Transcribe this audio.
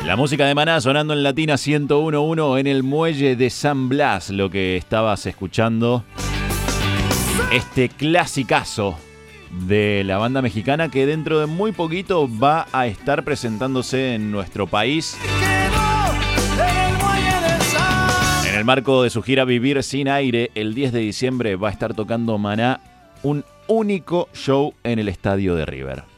La música de Maná sonando en Latina 101.1 en el muelle de San Blas, lo que estabas escuchando. Este clasicazo de la banda mexicana que dentro de muy poquito va a estar presentándose en nuestro país. En el marco de su gira Vivir Sin Aire, el 10 de diciembre va a estar tocando Maná un único show en el estadio de River.